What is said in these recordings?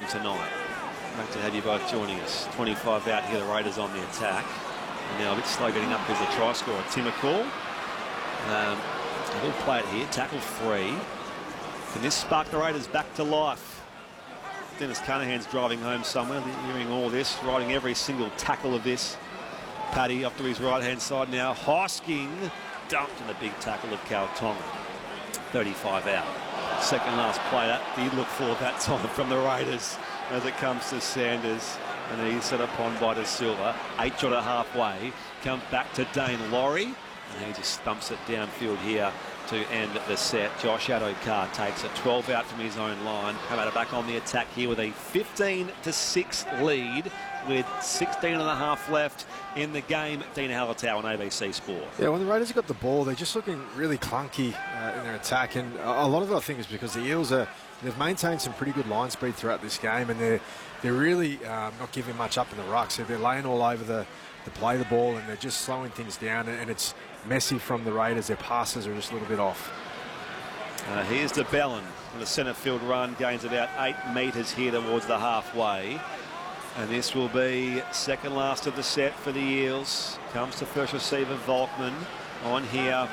tonight. Great to have you both joining us. 25 out here, the Raiders on the attack. And now a bit slow getting up with the try scorer, Tim McCall. He'll play it here, tackle 3. Can this spark the Raiders back to life? Dennis Cunahan's driving home somewhere, hearing all this, riding every single tackle of this. Paddy up to his right-hand side now. Hosking dumped in the big tackle of Cal Tonga. 35 out. Second last play that did look for that time from the Raiders as it comes to Sanders. And he's set upon by De Silva. 8 short of halfway. Comes back to Dane Laurie. And he just stumps it downfield here to end the set. Josh Addo-Carr takes it 12 out from his own line. Parramatta back on the attack here with a 15-6 lead with 16 and a half left in the game. Dean Hallertau on ABC Sport. Yeah, when the Raiders have got the ball, they're just looking really clunky in their attack, and a lot of it I think is because the Eels they've maintained some pretty good line speed throughout this game, and they're really not giving much up in the ruck. So they're laying all over the play the ball, and they're just slowing things down, and it's messy from the Raiders. Their passes are just a little bit off. Here's de Belin on the centre field run, gains about 8 metres here towards the halfway. And this will be second last of the set for the Eels. Comes to first receiver Volkman on here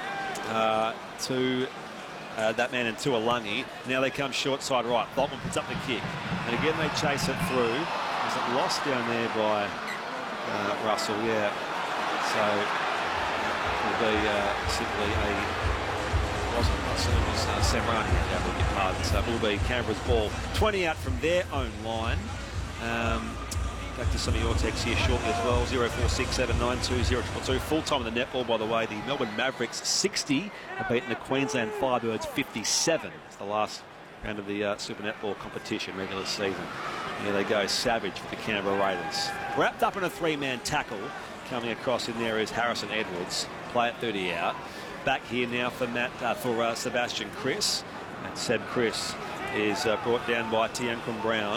to that man and Tuolungi. Now they come short side right. Volkman puts up the kick. And again they chase it through. Is it lost down there by Russell? Yeah. So it'll be simply wasn't Russell, it was Samrani. I beg your pardon. So it will be Canberra's ball. 20 out from their own line. Back to some of your texts here shortly as well. 0467920222. Full time in the netball, by the way. The Melbourne Mavericks 60 have beaten the Queensland Firebirds 57. It's the last round of the Super Netball competition regular season. Here they go, savage for the Canberra Raiders. Wrapped up in a 3-man tackle. Coming across in there is Harrison Edwards. Play at 30 out. Back here now for Sebastian Chris. And Seb Chris is brought down by Tiancum Brown.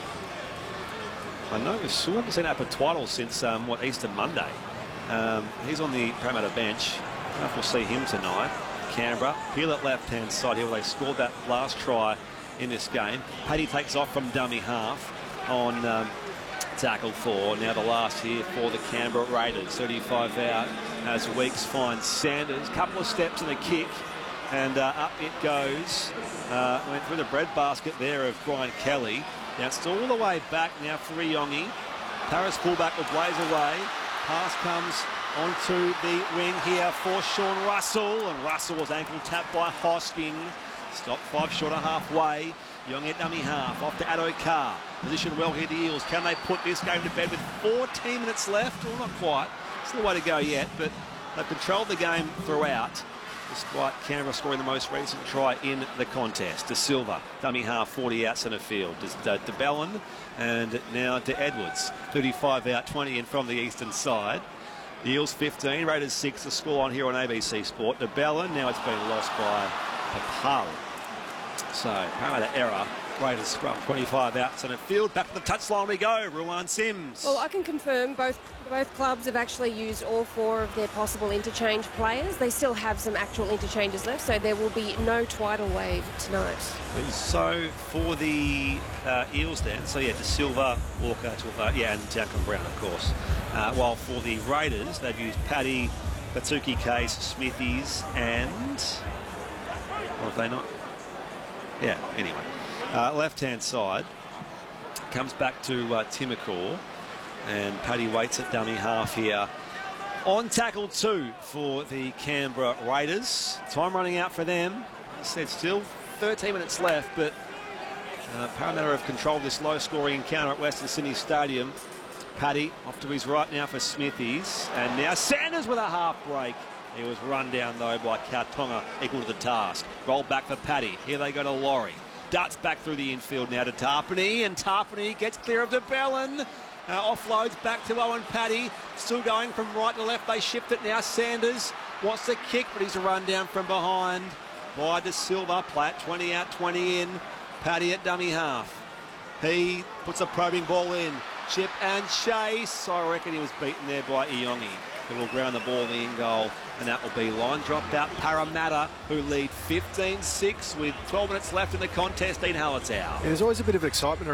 I know we still haven't seen Apatwaddle since Easter Monday. He's on the Parramatta bench. I don't know if we'll see him tonight. Canberra, Peel at left-hand side here where they scored that last try in this game. Paddy takes off from dummy half on tackle 4. Now the last here for the Canberra Raiders. 35 out as Weeks finds Sanders. Couple of steps and a kick. And up it goes. Went through the breadbasket there of Brian Kelly. Now it's all the way back now for Iongi. Paris fullback will blaze away. Pass comes onto the wing here for Sean Russell. And Russell was ankle tapped by Hosking. Stopped 5 short of halfway. Iongi at dummy half. Off to Addo-Carr. Positioned well here, the Eels. Can they put this game to bed with 14 minutes left? Well, not quite. Still a way to go yet, but they've controlled the game throughout, despite Canberra scoring the most recent try in the contest. De Silva, dummy half, 40 out centre field. De Belin, and now to Edwards. 35 out, 20 in from the eastern side. The Eels 15, Raiders 6, the score on here on ABC Sport. De Belin, now it's been lost by Papali. So, Parramatta error. Raiders scrum 25 out centre field. Back to the touchline we go. Ruan Sims. Well, I can confirm both clubs have actually used all 4 of their possible interchange players. They still have some actual interchanges left, so there will be no Twiddle wave tonight. So for the Eels then, so yeah, De Silva, Walker, and Tiancum Brown, of course. While for the Raiders, they've used Paddy, Patuki Case, Smithies, and what have they not? Yeah, anyway. Left-hand side comes back to Timokor, and Paddy waits at dummy half here. On tackle 2 for the Canberra Raiders. Time running out for them. I said still 13 minutes left, but Parramatta have controlled this low-scoring encounter at Western Sydney Stadium. Paddy off to his right now for Smithies, and now Sanders with a half break. He was run down though by Kautonga, equal to the task. Roll back for Paddy. Here they go to Laurie. Darts back through the infield now to Tarpany, and Tarpany gets clear of de Belin. Offloads back to Owen Paddy. Still going from right to left. They shift it now. Sanders wants to kick, but he's a run down from behind by De Silva. Platt 20 out, 20 in. Paddy at dummy half. He puts a probing ball in. Chip and chase. I reckon he was beaten there by Iongi, who will ground the ball in the in goal, and that will be line dropped out. Parramatta, who lead 15-6 with 12 minutes left in the contest. Dean Hallertau. Yeah, there's always a bit of excitement